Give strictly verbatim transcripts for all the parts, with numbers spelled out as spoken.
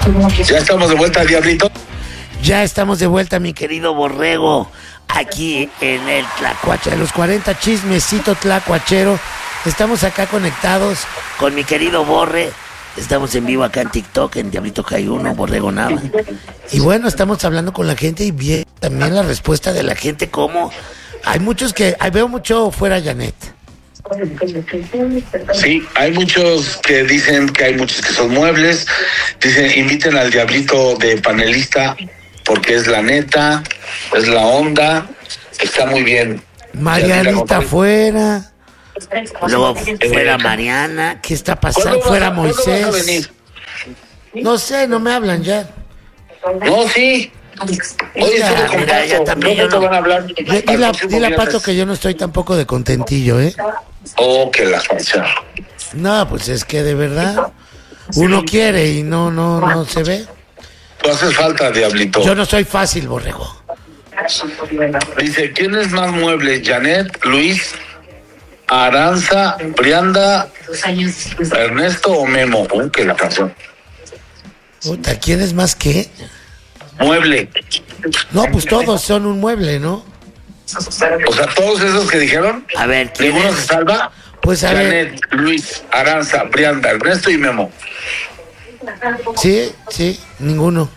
Ya estamos de vuelta, Diablito. Ya estamos de vuelta, mi querido Borrego, aquí en el Tlacuache, de los cuarenta, chismecito tlacuachero. Estamos acá conectados con mi querido Borre. Estamos en vivo acá en TikTok, en Diablito K uno, Borrego Nava. Y bueno, estamos hablando con la gente y bien también la respuesta de la gente, como hay muchos que, hay, veo mucho fuera Janet. Sí, hay muchos que dicen que hay muchos que son muebles. Dicen, inviten al Diablito de panelista porque es la neta, es la onda, está muy bien. Marianita fuera. Luego fuera Mariana. ¿Qué está pasando? Fuera Moisés. No sé, no me hablan ya. No, sí. Oye, ya, con mira, ya también yo no te no. van a hablar. Dile a, dile a Pato que yo no estoy tampoco de contentillo, ¿eh? Oh, que la fecha. No, pues es que de verdad uno quiere y no, no, no se ve. Tú haces falta, Diablito. Yo no soy fácil, Borrego. Dice, ¿quién es más mueble? ¿Janet, Luis, Aranza, Brianda, Ernesto o Memo? Uh, que la canción. Puta, ¿quién es más qué? Mueble. No, pues todos son un mueble, ¿no? O sea, todos esos que dijeron, A ver, ¿quién ¿ninguno es? se salva? Pues a ver. Janet, Luis, Aranza, Brianda, Ernesto y Memo. Sí, sí, ninguno.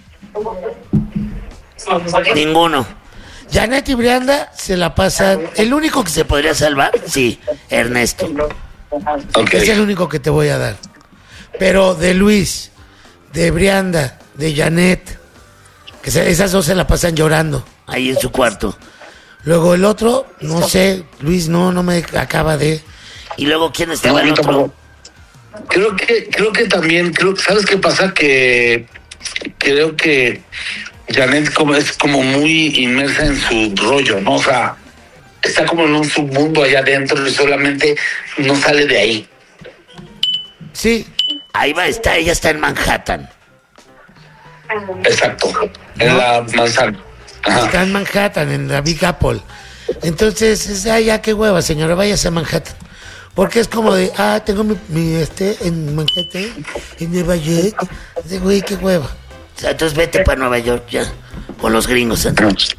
Ninguno. Janet y Brianda se la pasan. El único que se podría salvar, sí, Ernesto. Okay. Es el único que te voy a dar. Pero de Luis, de Brianda, de Janet, que se, esas dos se la pasan llorando ahí en su cuarto. Luego el otro, no sé, Luis no, no me acaba de. Y luego quién estaba el otro. Creo que, creo que también, creo, ¿sabes qué pasa? Que creo que Janet como es como muy inmersa en su rollo, ¿no? O sea, está como en un submundo allá adentro y solamente no sale de ahí. Sí, ahí va, está, ella está en Manhattan. Exacto, en No. la manzana. Ajá. Está en Manhattan, en la Big Apple. Entonces, es, ay, ya qué hueva, señora, váyase a Manhattan. Porque es como de, ah, tengo mi, mi este, en Manhattan, en Nueva York. De güey, qué hueva. O sea, entonces vete para Nueva York ya, con los gringos entonces.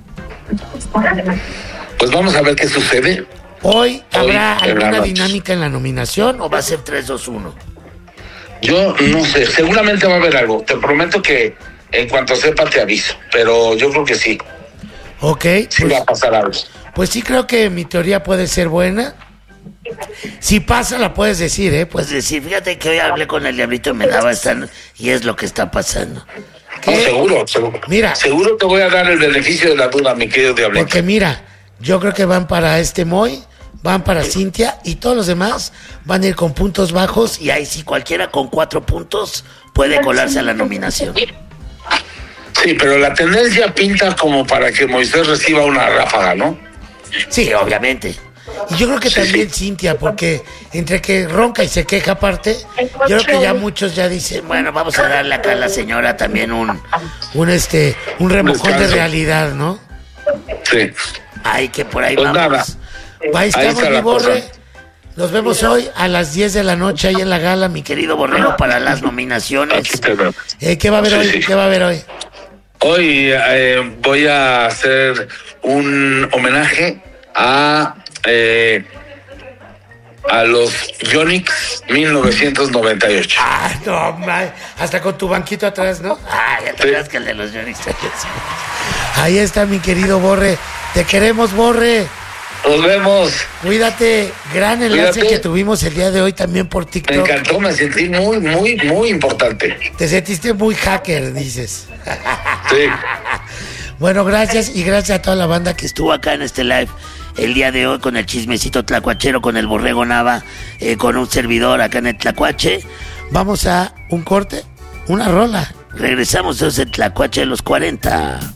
Pues vamos a ver qué sucede. Hoy, ¿habrá Hoy, alguna en la dinámica en la nominación o va a ser tres dos uno? Yo no sé, seguramente va a haber algo. Te prometo que en cuanto sepa te aviso, pero yo creo que sí. Ok, Sí pues, va a pasar algo. pues sí creo que mi teoría puede ser buena. Si pasa, la puedes decir, ¿eh? Puedes decir, fíjate que hoy hablé con el Diablito y me daba esta... Y es lo que está pasando. No, ¿Qué? seguro, seguro. Mira. Seguro te voy a dar el beneficio de la duda, mi querido Diablito. Porque mira, yo creo que van para este Moy, van para Cintia y todos los demás van a ir con puntos bajos y ahí sí cualquiera con cuatro puntos puede colarse a la nominación. Sí, pero la tendencia pinta como para que Moisés reciba una ráfaga, ¿no? Sí, obviamente. Y yo creo que Sí, también sí. Cintia, porque entre que ronca y se queja aparte, yo creo que ya muchos ya dicen, bueno, vamos a darle acá a la señora también un, un este, un remojón de Descanso. realidad, ¿no? Sí. Ay, que por ahí Pues vamos. nada. Ahí Ahí estamos, está mi la Borre. cosa. Nos vemos hoy a las diez de la noche ahí en la gala, mi querido Borrego, para las nominaciones. Aquí te veo. Eh, ¿Qué va a haber Sí, hoy? sí. ¿Qué va a haber hoy? Hoy eh, voy a hacer un homenaje a eh, a los Yonix mil novecientos noventa y ocho. Ah, no, man. Hasta con tu banquito atrás, ¿no? Ah, ya te Sí. acuerdas que el de los Yonix. Ahí está mi querido Borre. Te queremos, Borre. Nos vemos. Cuídate. Gran enlace Cuídate. que tuvimos el día de hoy también por Me TikTok. encantó, me sentí muy, muy, muy importante. Te sentiste muy hacker, dices. Sí. Bueno, gracias y gracias a toda la banda que estuvo acá en este live el día de hoy con el chismecito tlacuachero, con el Borrego Nava, eh, con un servidor acá en el Tlacuache. Vamos a un corte, una rola. Regresamos entonces el Tlacuache de los cuarenta.